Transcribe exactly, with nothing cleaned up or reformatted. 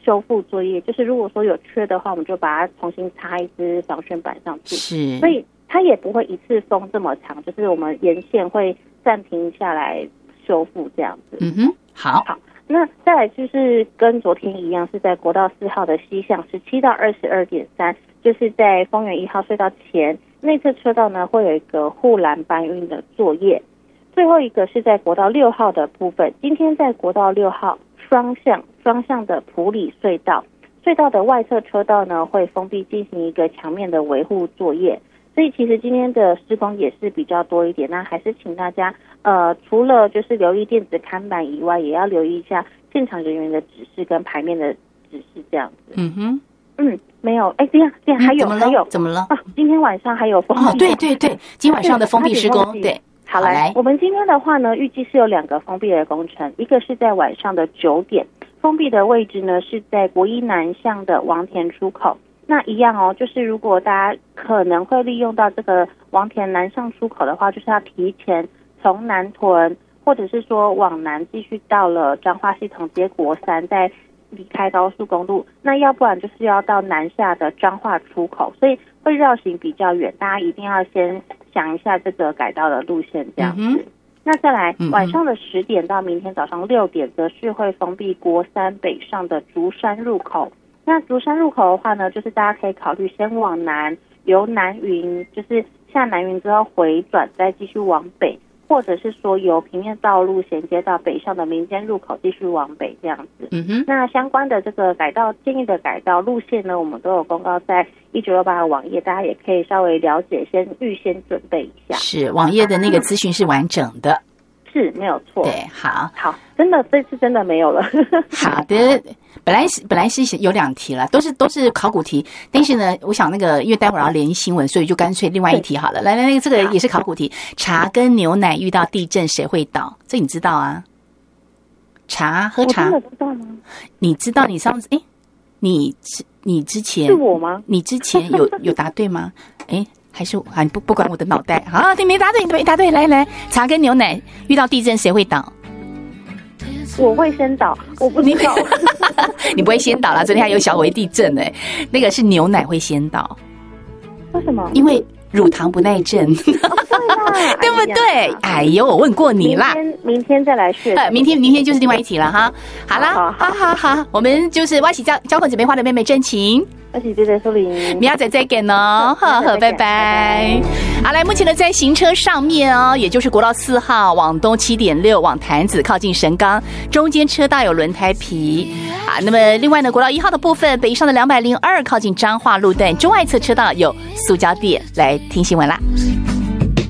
修复作业，就是如果说有缺的话，我们就把它重新插一支防眩板上去。 是， 所以它也不会一次封这么长，就是我们沿线会暂停下来修复这样子。 嗯哼，好， 好。那再来就是跟昨天一样，是在国道四号的西向十七到二十二点三，就是在丰原一号隧道前内侧车道呢，会有一个护栏搬运的作业。最后一个是在国道六号的部分，今天在国道六号双向双向的埔里隧道，隧道的外侧车道呢会封闭进行一个墙面的维护作业。所以其实今天的施工也是比较多一点，那还是请大家呃，除了就是留意电子看板以外，也要留意一下现场人员的指示跟牌面的指示这样子。 嗯哼， 嗯，没有，哎，这样这样还有、 嗯、 还有怎么了？ 啊，今天晚上还有封闭。 哦，对对对，今天晚上的封闭施工，对。 好来，我们今天的话呢，预计是有两个封闭的工程，一个是在晚上的九点，封闭的位置呢是在国一南向的王田出口。那一样哦，就是如果大家可能会利用到这个王田南上出口的话，就是要提前从南屯，或者是说往南继续到了彰化系统接国三，再离开高速公路。那要不然就是要到南下的彰化出口，所以会绕行比较远，大家一定要先想一下这个改道的路线这样子。嗯、那再来，晚上的十点到明天早上六点，则是会封闭国三北上的竹山入口。那竹山入口的话呢，就是大家可以考虑先往南，由南云就是下南云之后回转，再继续往北，或者是说由平面道路衔接到北上的民间入口继续往北这样子。 嗯哼。 那相关的这个改道建议的改道路线呢，我们都有公告在一九六八的网页，大家也可以稍微了解，先预先准备一下。 是，网页的那个资讯是完整的。 是没有错。 对，好， 好，真的这次真的没有了。 好的，本来是本来是有两题了，都是都是考古题，但是呢，我想那个因为待会儿要连新闻，所以就干脆另外一题好了。来来，那个这个也是考古题，茶跟牛奶遇到地震谁会倒？这你知道啊？茶喝茶， 我真的知道吗？ 你知道？你上次哎，你你之前是我吗？ 你之前有有答对吗？哎。还是啊，你不不管我的脑袋啊！你没答对，你没答对，来来，茶跟牛奶遇到地震谁会倒？ 我会先倒，我不知道。 你不会先倒啦，昨天还有小微地震哎、欸，那个是牛奶会先倒。 为什么？ 因为乳糖不耐症，哦、对不对？哎呦，我问过你啦。 明天明天再来学。 呃，明天明天就是另外一题了哈。好啦，好好 好, 好, 好，我们就是挖起交交换准备花的妹妹真情。 而且对对，苏玲， 明仔再见哦，呵呵，拜拜。好，来，目前呢在行车上面哦，也就是国道四号往东七点六往潭子靠近神冈，中间车道有轮胎皮啊。那么另外呢，国道一号的部分，北上的两百零二靠近彰化路段中外侧车道有塑胶垫。来听新闻啦。